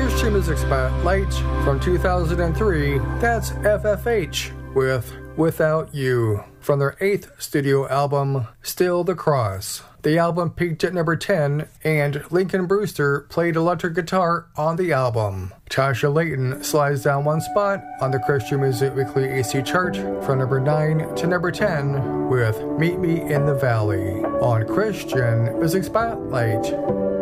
Christian Music Spotlight from 2003, that's FFH with Without You, from their 8th studio album, Still the Cross. The album peaked at number 10, and Lincoln Brewster played electric guitar on the album. Tasha Layton slides down one spot on the Christian Music Weekly AC chart from number 9 to number 10 with Meet Me in the Valley on Christian Music Spotlight.